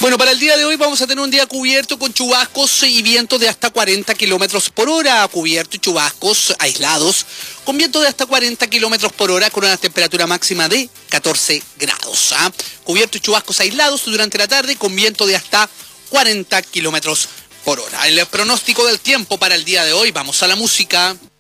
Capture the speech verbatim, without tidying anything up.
Bueno, para el día de hoy vamos a tener un día cubierto con chubascos y vientos de hasta cuarenta kilómetros por hora, cubierto y chubascos aislados, con viento de hasta cuarenta kilómetros por hora, con una temperatura máxima de catorce grados. ¿ah? Cubierto y chubascos aislados durante la tarde, con viento de hasta cuarenta kilómetros por hora. El pronóstico del tiempo para el día de hoy, vamos a la música.